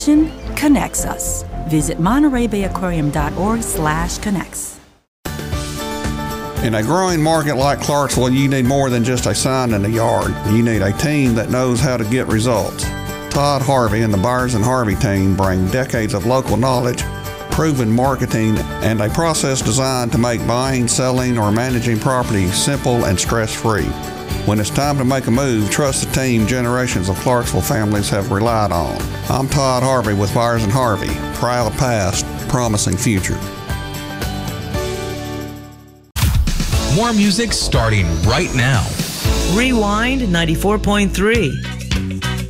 connects us. Visit MontereyBayAquarium.org/connects. In a growing market like Clarksville, you need more than just a sign in the yard. You need a team that knows how to get results. Todd Harvey and the Byers and Harvey team bring decades of local knowledge, proven marketing, and a process designed to make buying, selling, or managing property simple and stress-free. When it's time to make a move, trust the team generations of Clarksville families have relied on. I'm Todd Harvey with Byers and Harvey. Proud past, promising future. More music starting right now. Rewind 94.3.